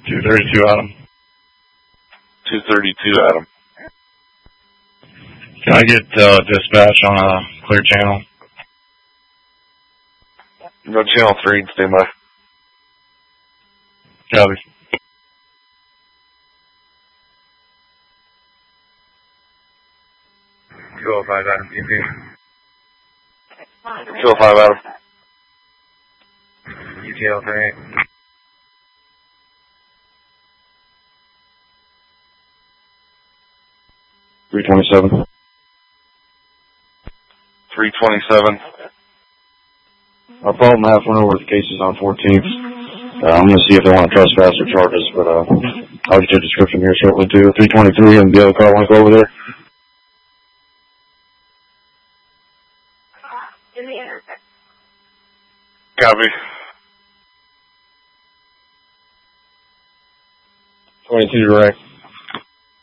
232 Adam. 232 Adam. Can I get dispatch on a clear channel? Go channel 3, stand by. Copy. 205 Adam, EP. 205 Adam. UTL 38. $327. Our problem half went over the cases on 14th. I'm going to see if they want to trespass or charges, but I'll get your description here shortly too. 323 and the other car want to go over there. Copy. 22 direct.